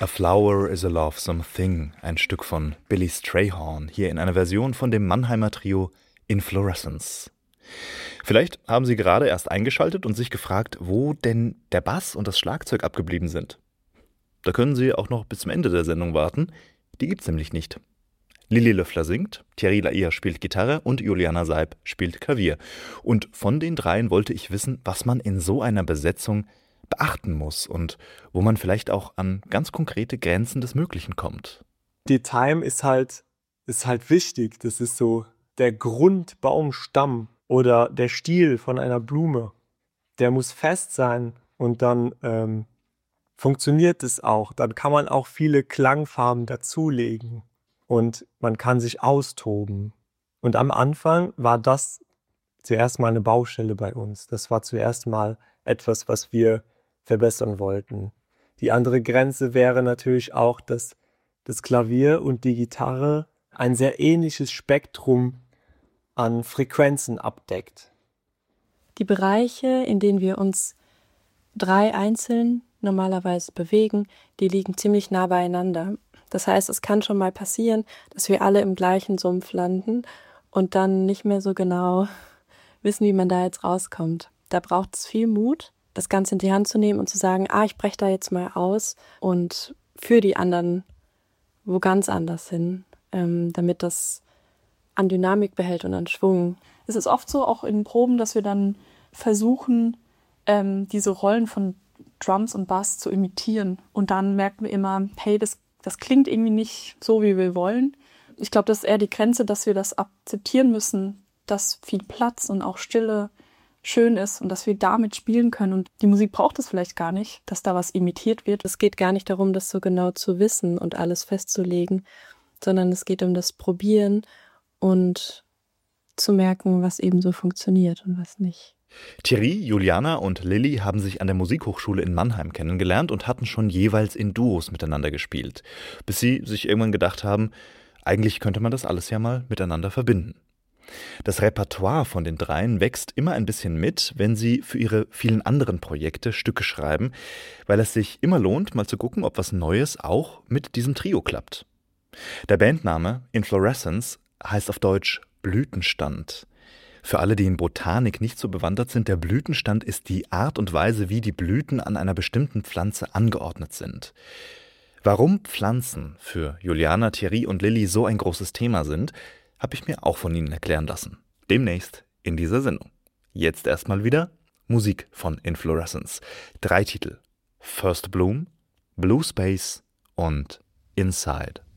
A Flower is a Lovesome Thing, ein Stück von Billy Strayhorn, hier in einer Version von dem Mannheimer Trio Inflorescence. Vielleicht haben Sie gerade erst eingeschaltet und sich gefragt, wo denn der Bass und das Schlagzeug abgeblieben sind. Da können Sie auch noch bis zum Ende der Sendung warten, die gibt's nämlich nicht. Lilly Löffler singt, Thierry Lair spielt Gitarre und Juliana Seib spielt Klavier. Und von den dreien wollte ich wissen, was man in so einer Besetzung beachten muss und wo man vielleicht auch an ganz konkrete Grenzen des Möglichen kommt. Die Time ist halt wichtig. Das ist so der Grundbaumstamm oder der Stiel von einer Blume. Der muss fest sein und dann funktioniert es auch. Dann kann man auch viele Klangfarben dazulegen und man kann sich austoben. Und am Anfang war das zuerst mal eine Baustelle bei uns. Das war zuerst mal etwas, was wir verbessern wollten. Die andere Grenze wäre natürlich auch, dass das Klavier und die Gitarre ein sehr ähnliches Spektrum an Frequenzen abdeckt. Die Bereiche, in denen wir uns drei einzeln normalerweise bewegen, die liegen ziemlich nah beieinander. Das heißt, es kann schon mal passieren, dass wir alle im gleichen Sumpf landen und dann nicht mehr so genau wissen, wie man da jetzt rauskommt. Da braucht es viel Mut, das Ganze in die Hand zu nehmen und zu sagen, ich breche da jetzt mal aus und führe die anderen wo ganz anders hin, damit das an Dynamik behält und an Schwung. Es ist oft so, auch in Proben, dass wir dann versuchen, diese Rollen von Drums und Bass zu imitieren. Und dann merken wir immer, hey, das klingt irgendwie nicht so, wie wir wollen. Ich glaube, das ist eher die Grenze, dass wir das akzeptieren müssen, dass viel Platz und auch Stille schön ist und dass wir damit spielen können. Und die Musik braucht es vielleicht gar nicht, dass da was imitiert wird. Es geht gar nicht darum, das so genau zu wissen und alles festzulegen, sondern es geht um das Probieren und zu merken, was eben so funktioniert und was nicht. Thierry, Juliana und Lilly haben sich an der Musikhochschule in Mannheim kennengelernt und hatten schon jeweils in Duos miteinander gespielt, bis sie sich irgendwann gedacht haben, eigentlich könnte man das alles ja mal miteinander verbinden. Das Repertoire von den dreien wächst immer ein bisschen mit, wenn sie für ihre vielen anderen Projekte Stücke schreiben, weil es sich immer lohnt, mal zu gucken, ob was Neues auch mit diesem Trio klappt. Der Bandname Inflorescence heißt auf Deutsch Blütenstand. Für alle, die in Botanik nicht so bewandert sind, der Blütenstand ist die Art und Weise, wie die Blüten an einer bestimmten Pflanze angeordnet sind. Warum Pflanzen für Juliana, Thierry und Lilly so ein großes Thema sind, habe ich mir auch von ihnen erklären lassen. Demnächst in dieser Sendung. Jetzt erstmal wieder Musik von Inflorescence. 3 Titel: First Bloom, Blue Space und Inside.